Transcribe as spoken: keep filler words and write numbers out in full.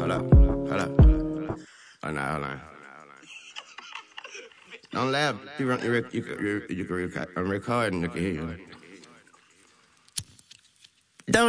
Hold up, hold up. Hold on, hold on. Don't laugh. You, run, you, rec- you, can- you, you can record, I'm recording, you can hear you.